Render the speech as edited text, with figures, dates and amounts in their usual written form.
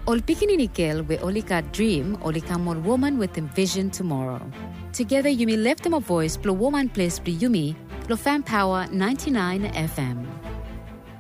Ol pikinini girl we olika dream, olika more woman with a vision tomorrow. Together you may lift them a voice, blow woman place, be yumi, blow fan power 99 FM.